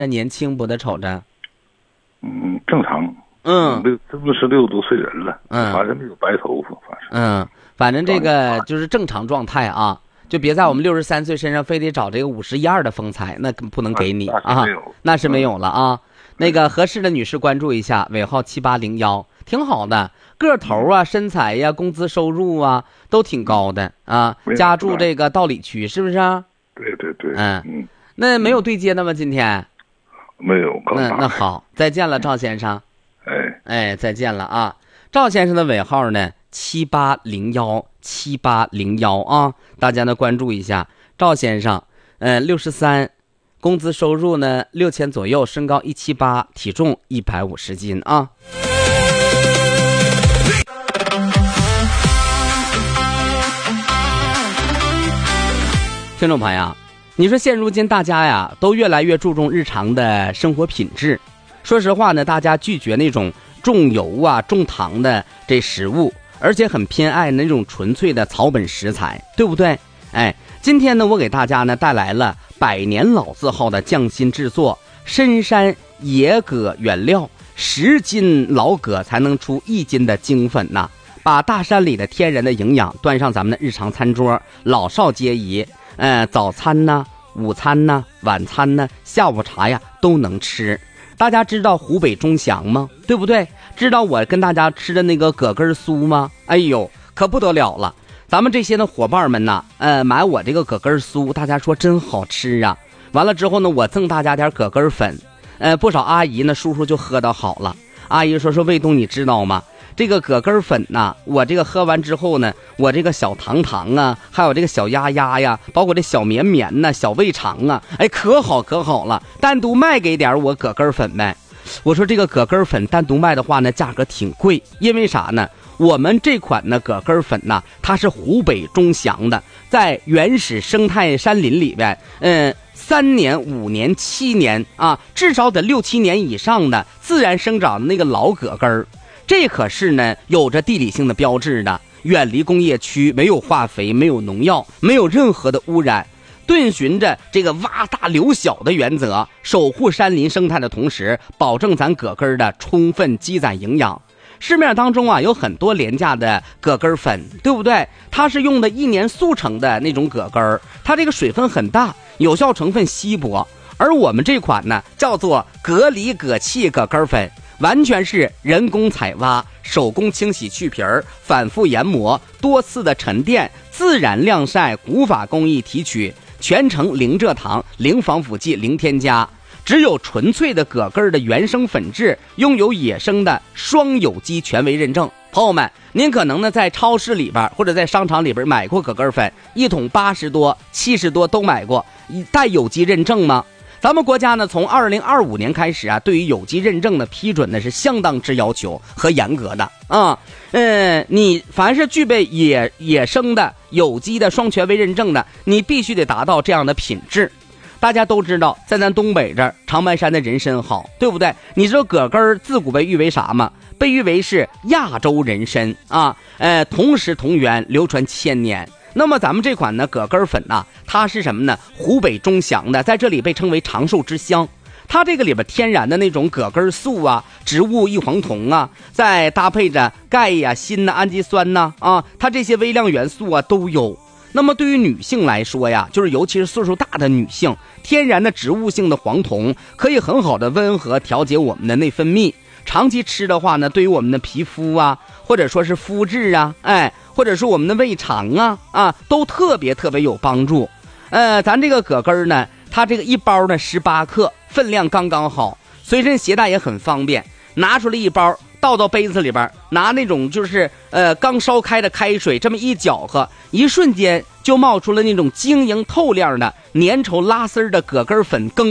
这年轻不的瞅着？ 正常。这不是60多岁人了，反正没有白头发， 反正这个就是正常状态啊，就别在我们63岁身上非得找这个51、2的风采，那不能给你啊，那是没有了啊。那个合适的女士关注一下，尾号7801，挺好的，个头啊、身材呀、工资收入啊都挺高的啊。家住这个道里区，是不是啊？ 对对对。 那没有对接的吗？今天没有。 那好，再见了，赵先生。再见了啊。赵先生的尾号呢7801啊，大家呢关注一下赵先生。63，工资收入呢6000左右，身高178，体重150斤啊。听众朋友，你说现如今大家呀都越来越注重日常的生活品质，说实话呢，大家拒绝那种重油啊重糖的这食物，而且很偏爱那种纯粹的草本食材，对不对？今天呢我给大家呢带来了100年老字号的匠心制作深山野葛原料，10斤老葛才能出1斤的精粉呐，把大山里的天然的营养端上咱们的日常餐桌，老少皆宜。早餐呢、午餐呢、晚餐呢、下午茶呀都能吃。大家知道湖北钟祥吗？对不对？知道我跟大家吃的那个葛根酥吗？哎呦，可不得了了！咱们这些的伙伴们呐，买我这个葛根酥，大家说真好吃啊！完了之后呢，我赠大家点葛根粉，不少阿姨呢、叔叔就喝到好了。阿姨说卫东，你知道吗？这个葛根粉呐，我这个喝完之后呢，我这个小糖糖啊，还有这个小鸭鸭呀，包括这小绵绵呐、小胃肠啊，可好了，单独卖给点我葛根粉呗。我说这个葛根粉单独卖的话呢，价格挺贵，因为啥呢？我们这款呢葛根粉呢，它是湖北钟祥的，在原始生态山林里边，3年、5年、7年啊，至少得6、7年以上的自然生长的那个老葛根，这可是呢有着地理性的标志的，远离工业区，没有化肥，没有农药，没有任何的污染，遵循着这个挖大留小的原则，守护山林生态的同时，保证咱葛根的充分积攒营养。市面当中啊有很多廉价的葛根粉，对不对？它是用的1年速成的那种葛根，它这个水分很大，有效成分稀薄。而我们这款呢叫做葛里葛气葛根粉，完全是人工采挖、手工清洗去皮儿、反复研磨、多次的沉淀、自然晾晒、古法工艺提取，全程零蔗糖、零防腐剂、零添加，只有纯粹的葛根的原生粉质，拥有野生的双有机权威认证。朋友们，您可能呢在超市里边或者在商场里边买过葛根粉，1桶80多、70多都买过，带有机认证吗？咱们国家呢从2025年开始啊，对于有机认证的批准呢是相当之要求和严格的啊。你凡是具备野生的有机的双权威认证的，你必须得达到这样的品质。大家都知道，在咱东北这儿，长白山的人参好，对不对？你知道葛根自古被誉为啥吗？被誉为是亚洲人参啊，同时同源，流传1000年。那么咱们这款呢葛根粉呢，它是什么呢？湖北钟祥的，在这里被称为长寿之乡。它这个里边天然的那种葛根素啊、植物异黄酮啊，再搭配着钙呀、锌呐、氨基酸呐它这些微量元素啊都有。那么对于女性来说呀，就是尤其是岁数大的女性，天然的植物性的黄酮可以很好的温和调节我们的内分泌。长期吃的话呢，对于我们的皮肤啊，或者说是肤质啊，或者说我们的胃肠啊，都特别有帮助。咱这个葛根呢，它这个一包呢18克，分量刚刚好，随身携带也很方便。拿出来一包，倒到杯子里边，拿那种就是刚烧开的开水，这么一搅和，一瞬间就冒出了那种晶莹透亮的粘稠拉丝的葛根粉羹。